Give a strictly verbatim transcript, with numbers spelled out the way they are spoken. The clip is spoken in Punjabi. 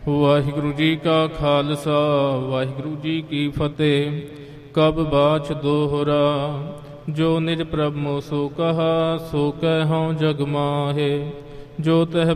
ਵਾਹਿਗੁਰੂ ਜੀ ਕਾ ਖਾਲਸਾ ਵਾਹਿਗੁਰੂ ਜੀ ਕੀ ਫਤਿਹ। ਕਬ ਬਾਛ ਦੋਹਰਾ ਜੋ ਨਿਜ ਪ੍ਰਭ ਮੋ ਸੋ ਕਹਾ, ਸੋ ਕਹਿ ਹਉ ਜਗ ਮਾਹੇ। ਜੋ ਤਹ